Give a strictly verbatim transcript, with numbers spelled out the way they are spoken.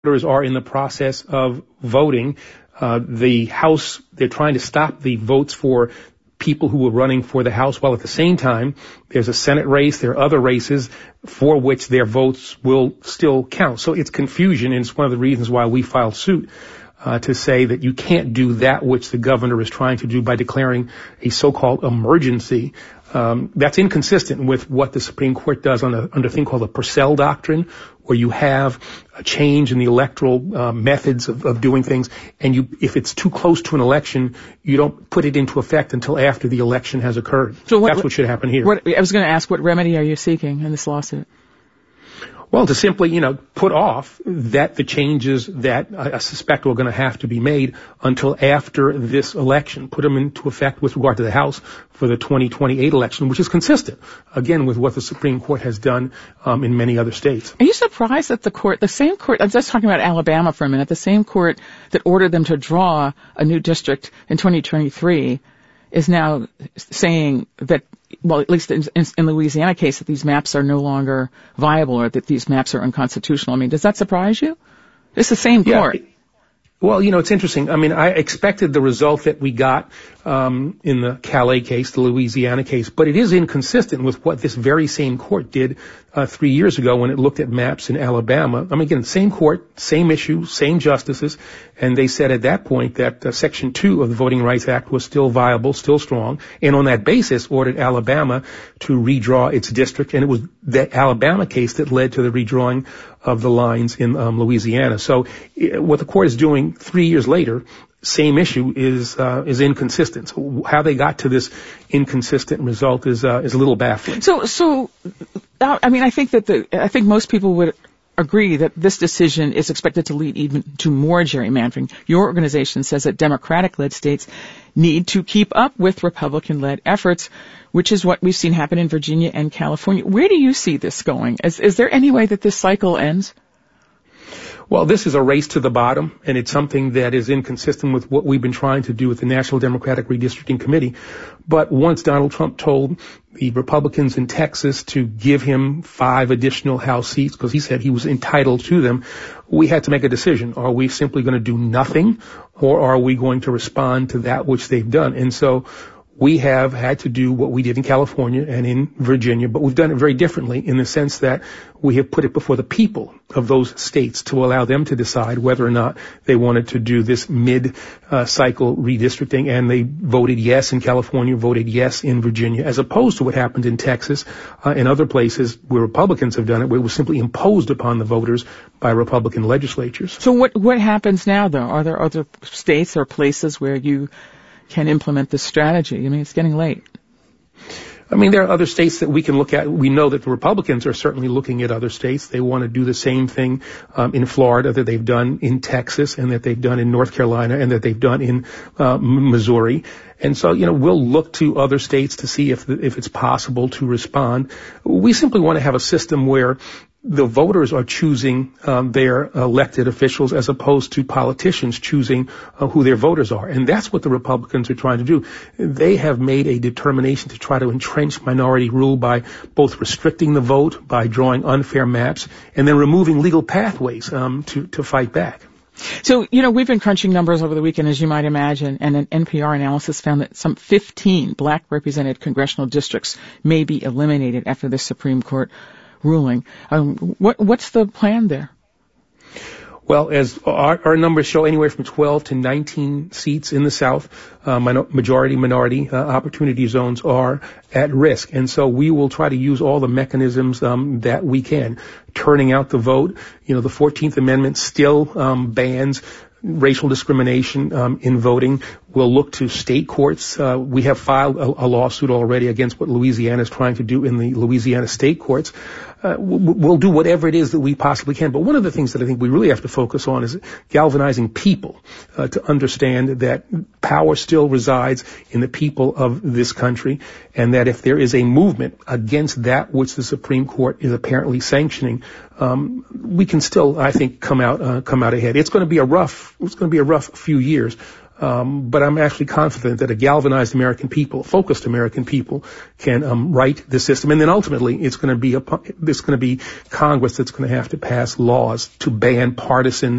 voters are in the process of voting. Uh, the House, they're trying to stop the votes for people who are running for the House, while at the same time, there's a Senate race, there are other races for which their votes will still count. So it's confusion, and it's one of the reasons why we filed suit uh, to say that you can't do that which the governor is trying to do by declaring a so-called emergency. Um, that's inconsistent with what the Supreme Court does on a, under a thing called the Purcell Doctrine, where you have a change in the electoral uh, methods of, of doing things, and you, if it's too close to an election, you don't put it into effect until after the election has occurred. So what, that's what should happen here. What, I was going to ask, what remedy are you seeking in this lawsuit? Well, to simply, you know, put off that the changes that I suspect are going to have to be made until after this election, put them into effect with regard to the House for the twenty twenty-eight election, which is consistent, again, with what the Supreme Court has done um, in many other states. Are you surprised that the court, the same court, I'm just talking about Alabama for a minute, the same court that ordered them to draw a new district in twenty twenty-three is now saying that, well, at least in, in, in the Louisiana case, that these maps are no longer viable or that these maps are unconstitutional. I mean, does that surprise you? It's the same court. Yeah. Well, you know, it's interesting. I mean, I expected the result that we got um, in the Calais case, the Louisiana case, but it is inconsistent with what this very same court did uh, three years ago when it looked at maps in Alabama. I mean, again, same court, same issue, same justices, and they said at that point that uh, Section two of the Voting Rights Act was still viable, still strong, and on that basis ordered Alabama to redraw its district, and it was the Alabama case that led to the redrawing of the lines in um, Louisiana. So uh, what the court is doing three years later, same issue, is uh, is inconsistent. So how they got to this inconsistent result is uh, is a little baffling. So so uh, I mean, I think that the I think most people would agree that this decision is expected to lead even to more gerrymandering. Your organization says that Democratic-led states need to keep up with Republican-led efforts, which is what we've seen happen in Virginia and California. Where do you see this going? Is, is there any way that this cycle ends? Well, this is a race to the bottom, and it's something that is inconsistent with what we've been trying to do with the National Democratic Redistricting Committee. But once Donald Trump told the Republicans in Texas to give him five additional House seats because he said he was entitled to them, we had to make a decision. Are we simply going to do nothing, or are we going to respond to that which they've done? And so we have had to do what we did in California and in Virginia, but we've done it very differently in the sense that we have put it before the people of those states to allow them to decide whether or not they wanted to do this mid-cycle redistricting, and they voted yes in California, voted yes in Virginia, as opposed to what happened in Texas uh, and other places where Republicans have done it, where it was simply imposed upon the voters by Republican legislatures. So what what happens now, though? Are there other states or places where you can implement this strategy? I mean, it's getting late. I mean, there are other states that we can look at. We know that the Republicans are certainly looking at other states. They want to do the same thing um, in Florida that they've done in Texas, and that they've done in North Carolina, and that they've done in uh, Missouri. And so, you know, we'll look to other states to see if if it's possible to respond. We simply want to have a system where the voters are choosing um, their elected officials as opposed to politicians choosing uh, who their voters are. And that's what the Republicans are trying to do. They have made a determination to try to entrench minority rule by both restricting the vote, by drawing unfair maps, and then removing legal pathways um, to, to fight back. So, you know, we've been crunching numbers over the weekend, as you might imagine, and an N P R analysis found that some fifteen black represented congressional districts may be eliminated after the Supreme Court ruling. Um, what, what's the plan there? Well, as our, our numbers show, anywhere from twelve to nineteen seats in the South, uh, min- majority minority uh, opportunity zones are at risk. And so we will try to use all the mechanisms um, that we can. Turning out the vote, you know, the fourteenth Amendment still um, bans racial discrimination um, in voting. We'll look to state courts. Uh, we have filed a, a lawsuit already against what Louisiana is trying to do in the Louisiana state courts. Uh, we'll do whatever it is that we possibly can. But one of the things that I think we really have to focus on is galvanizing people uh, to understand that power still resides in the people of this country, and that if there is a movement against that which the Supreme Court is apparently sanctioning, um, we can still, I think, come out uh, come out ahead. It's going to be a rough it's going to be a rough few years. Um, but I'm actually confident that a galvanized American people, focused American people, can um, right the system, and then ultimately it's going to be a, it's going to be Congress that's going to have to pass laws to ban partisan